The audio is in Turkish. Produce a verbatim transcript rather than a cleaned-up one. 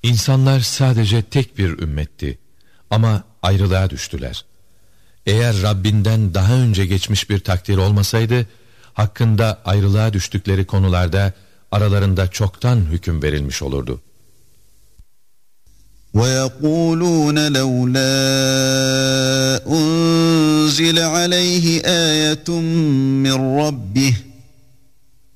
İnsanlar sadece tek bir ümmetti ama ayrılığa düştüler. Eğer Rabbinden daha önce geçmiş bir takdir olmasaydı, hakkında ayrılığa düştükleri konularda aralarında çoktan hüküm verilmiş olurdu. وَيَقُولُونَ لَوْلَا أُنْزِلَ عَلَيْهِ آيَةٌ مِّنْ رَبِّهِ